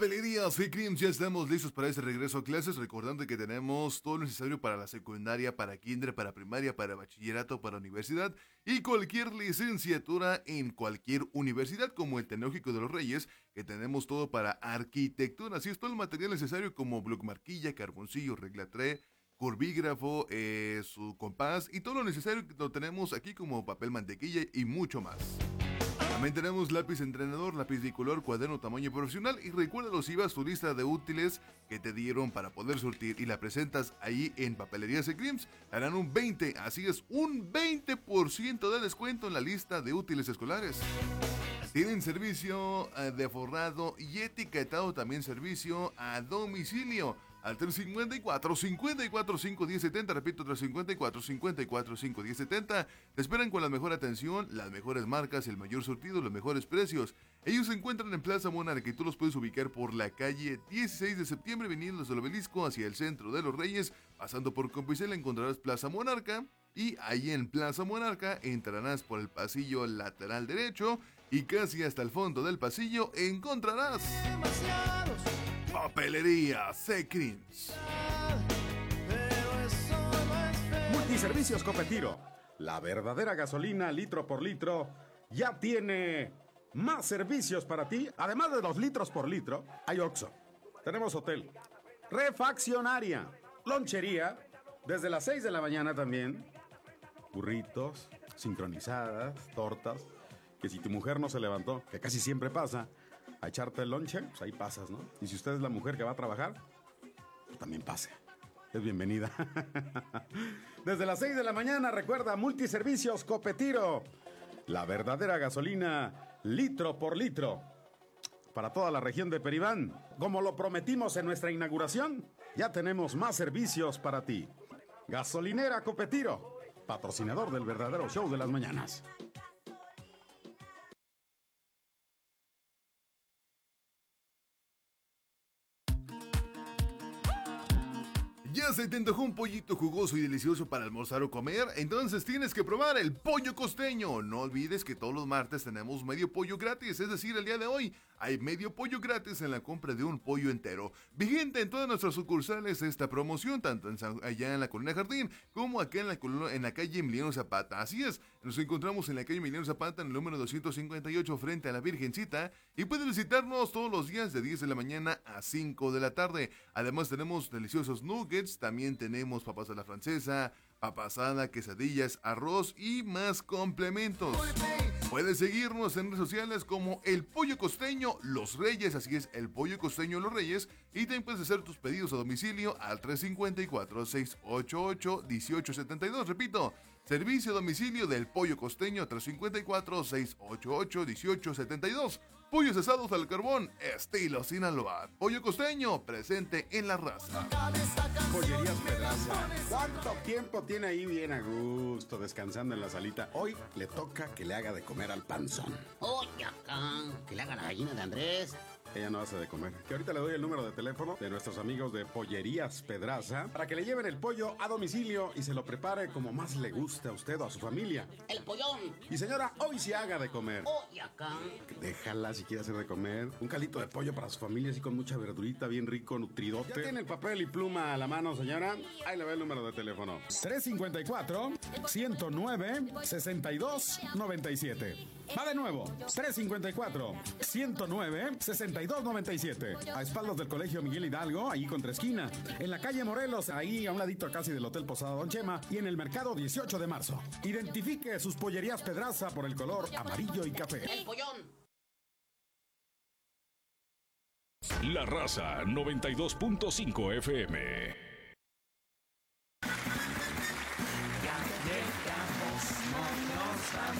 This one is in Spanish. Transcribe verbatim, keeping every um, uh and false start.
Papelería C-Creams, ya estamos listos para este regreso a clases, recordando que tenemos todo lo necesario para la secundaria, para kinder, para primaria, para bachillerato, para universidad y cualquier licenciatura en cualquier universidad, como el Tecnológico de los Reyes, que tenemos todo para arquitectura. Así es, todo el material necesario como bloc marquilla, carboncillo, regla tres, curvígrafo, eh, su compás y todo lo necesario que lo tenemos aquí como papel mantequilla y mucho más. También tenemos lápiz entrenador, lápiz bicolor, cuaderno tamaño profesional y recuérdalo, si vas tu lista de útiles que te dieron para poder surtir y la presentas ahí en Papelería C-Creams, harán un veinte, así es, un veinte por ciento de descuento en la lista de útiles escolares. Tienen servicio eh, de forrado y etiquetado, también servicio a domicilio. Al tres cinco cuatro, cinco cuatro, cinco uno cero siete cero, repito, tres cinco cuatro, cinco cuatro, cinco uno cero siete cero. Te esperan con la mejor atención, las mejores marcas, el mayor surtido, los mejores precios. Ellos se encuentran en Plaza Monarca y tú los puedes ubicar por la calle dieciséis de septiembre, viniendo desde el Obelisco hacia el centro de Los Reyes. Pasando por Compicel encontrarás Plaza Monarca y ahí en Plaza Monarca entrarás por el pasillo lateral derecho y casi hasta el fondo del pasillo encontrarás Papelería C-Creams. Multiservicios Copetiro, la verdadera gasolina litro por litro, ya tiene más servicios para ti. Además de los litros por litro, hay Oxxo, tenemos hotel, refaccionaria, lonchería, desde las seis de la mañana también, burritos, sincronizadas, tortas, que si tu mujer no se levantó, que casi siempre pasa, a echarte el lonche, pues ahí pasas, ¿no? Y si usted es la mujer que va a trabajar, pues también pase. Es bienvenida. Desde las seis de la mañana, recuerda, Multiservicios Copetiro, la verdadera gasolina litro por litro para toda la región de Peribán. Como lo prometimos en nuestra inauguración, ya tenemos más servicios para ti. Gasolinera Copetiro, patrocinador del verdadero show de las mañanas. ¿Ya se te antojó un pollito jugoso y delicioso para almorzar o comer? Entonces tienes que probar el pollo costeño. No olvides que todos los martes tenemos medio pollo gratis, es decir, el día de hoy hay medio pollo gratis en la compra de un pollo entero. Vigente en todas nuestras sucursales esta promoción, tanto en San, allá en la Colonia Jardín como acá en la, en la calle Emiliano Zapata. Así es, nos encontramos en la calle Emiliano Zapata en el número doscientos cincuenta y ocho frente a la Virgencita y puedes visitarnos todos los días de diez de la mañana a cinco de la tarde. Además tenemos deliciosos nuggets, también tenemos papas a la francesa, papa asada, quesadillas, arroz y más complementos. Puedes seguirnos en redes sociales como El Pollo Costeño Los Reyes, así es, El Pollo Costeño Los Reyes, y también puedes hacer tus pedidos a domicilio al tres cinco cuatro, seis ocho ocho, uno ocho siete dos, repito, servicio a domicilio del Pollo Costeño tres cinco cuatro, seis ocho ocho, uno ocho siete dos. Pollos asados al carbón, estilo Sinaloa. Pollo Costeño, presente en la raza. Pollerías Pedraza. ¿Cuánto tiempo tiene ahí bien a gusto, descansando en la salita? Hoy le toca que le haga de comer al panzón. Oye, acá, que le haga la gallina de Andrés. Ella no hace de comer. Que ahorita le doy el número de teléfono de nuestros amigos de Pollerías Pedraza para que le lleven el pollo a domicilio y se lo prepare como más le guste a usted o a su familia. El pollón. Y señora, hoy sí haga de comer. Oye, acá. Déjala si quiere hacer de comer. Un calito de pollo para su familia, así con mucha verdurita, bien rico, nutridote. ¿Ya tiene el papel y pluma a la mano, señora? Ahí le va el número de teléfono. tres cinco cuatro, ciento nueve, sesenta y dos noventa y siete. Va de nuevo. tres cinco cuatro, ciento nueve, sesenta y dos noventa y siete. A espaldas del Colegio Miguel Hidalgo, ahí contra esquina. En la calle Morelos, ahí a un ladito casi del Hotel Posada Don Chema. Y en el mercado dieciocho de marzo. Identifique sus Pollerías Pedraza por el color amarillo y café. El pollón. La Raza noventa y dos punto cinco F M. Ya llegamos, no nos vamos.